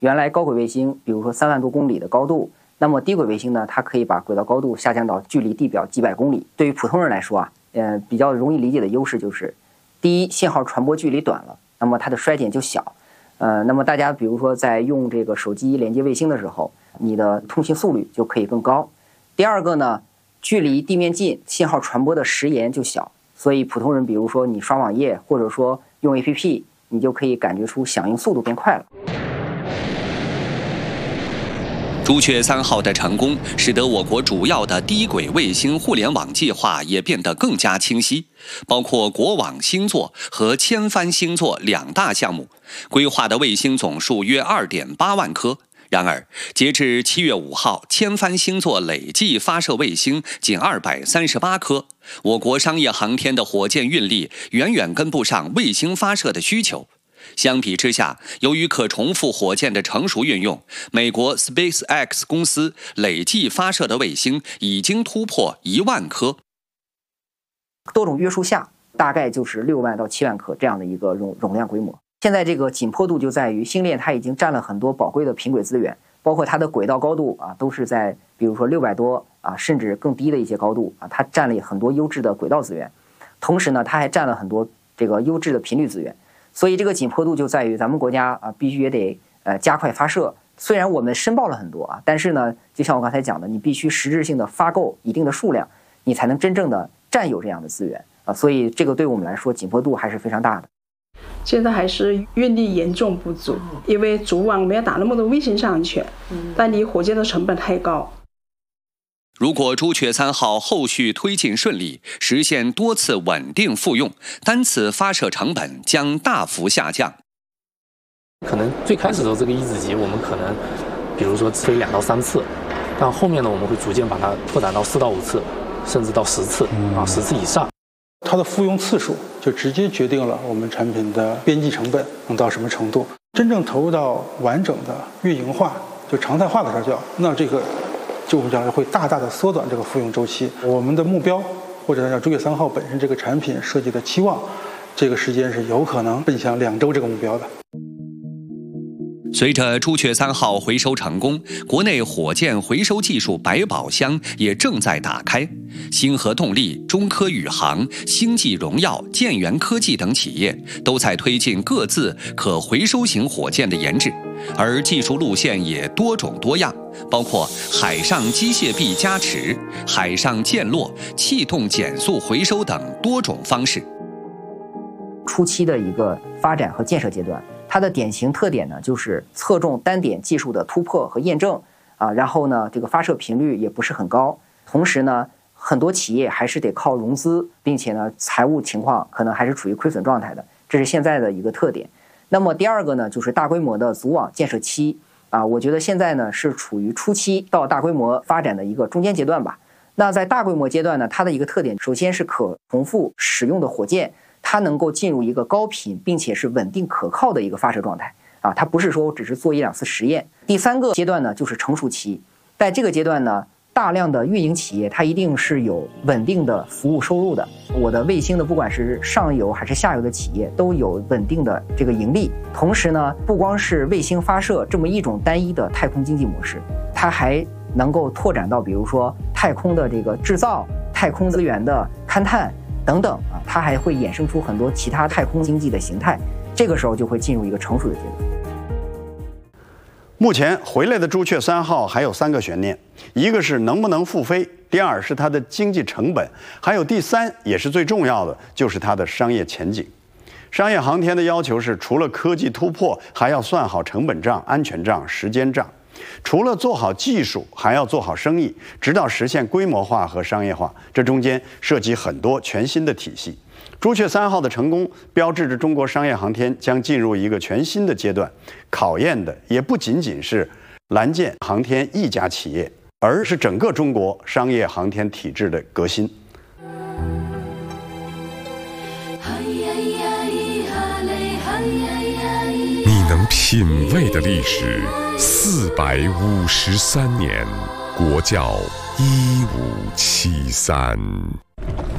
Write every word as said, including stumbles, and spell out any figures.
原来高轨卫星，比如说三万多公里的高度，那么低轨卫星呢，它可以把轨道高度下降到距离地表几百公里。对于普通人来说啊，呃，比较容易理解的优势就是，第一，信号传播距离短了，那么它的衰减就小。呃，那么大家比如说在用这个手机连接卫星的时候，你的通信速率就可以更高。第二个呢，距离地面近，信号传播的时延就小，所以普通人比如说你刷网页或者说用 A P P， 你就可以感觉出响应速度变快了。 朱雀三号的成功，使得我国主要的低轨卫星互联网计划也变得更加清晰，包括国网星座和千帆星座两大项目，规划的卫星总数约 二点八万颗。然而，截至七月五号，千帆星座累计发射卫星仅二百三十八颗，我国商业航天的火箭运力远远跟不上卫星发射的需求。相比之下，由于可重复火箭的成熟运用，美国 SpaceX 公司累计发射的卫星已经突破一万颗。 多种约束下，大概就是六万到七万颗这样的一个容容量规模。现在这个紧迫度就在于星链它已经占了很多宝贵的频轨资源，包括它的轨道高度啊，都是在比如说六百多啊，甚至更低的一些高度啊，它占了很多优质的轨道资源。同时呢，它还占了很多这个优质的频率资源。所以这个紧迫度就在于咱们国家啊，必须也得呃加快发射。虽然我们申报了很多啊，但是呢，就像我刚才讲的，你必须实质性的发购一定的数量，你才能真正的占有这样的资源啊。所以这个对我们来说紧迫度还是非常大的。 现在还是运力严重不足，因为主网没有打那么多卫星上去，但你火箭的成本太高。 如果朱雀三号后续推进顺利，实现多次稳定复用，单次发射成本将大幅下降。 可能最开始的时候，这个一子级我们可能，比如说飞两到三次，但后面呢，我们会逐渐把它扩展到四到五次，甚至到十次啊，十次以上。 它的复用次数就直接决定了我们产品的边际成本能到什么程度。真正投入到完整的运营化，就常态化的时候，那这个就会将会大大的缩短这个复用周期。我们的目标，或者叫朱雀三号本身这个产品设计的期望，这个时间是有可能奔向两周这个目标的。 随着朱雀三号回收成功，国内火箭回收技术百宝箱也正在打开。星河动力、中科宇航、星际荣耀、建源科技等企业都在推进各自可回收型火箭的研制，而技术路线也多种多样，包括海上机械臂加持、海上降落、气动减速回收等多种方式。 初期的一个发展和建设阶段，它的典型特点呢，就是侧重单点技术的突破和验证啊，然后呢，这个发射频率也不是很高，同时呢，很多企业还是得靠融资，并且呢，财务情况可能还是处于亏损状态的，这是现在的一个特点。那么第二个呢，就是大规模的组网建设期啊，我觉得现在呢是处于初期到大规模发展的一个中间阶段吧。那在大规模阶段呢，它的一个特点，首先是可重复使用的火箭。它能够进入一个高频并且是稳定可靠的一个发射状态啊，它不是说只是做一两次实验。第三个阶段呢，就是成熟期，在这个阶段呢，大量的运营企业它一定是有稳定的服务收入的。我的卫星的不管是上游还是下游的企业都有稳定的这个盈利。同时呢，不光是卫星发射这么一种单一的太空经济模式，它还能够拓展到比如说太空的这个制造、太空资源的勘探等等啊，它还会衍生出很多其他太空经济的形态，这个时候就会进入一个成熟的阶段。 目前回来的朱雀三号还有三个悬念，一个是能不能复飞，第二是它的经济成本，还有第三也是最重要的，就是它的商业前景。商业航天的要求是，除了科技突破，还要算好成本账、安全账、时间账。除了做好技术，还要做好生意，直到实现规模化和商业化，这中间涉及很多全新的体系。朱雀三号的成功，标志着中国商业航天将进入一个全新的阶段，考验的也不仅仅是蓝箭航天一家企业，而是整个中国商业航天体制的革新。 你能品味的历史四百五十三年，国窖一五七三。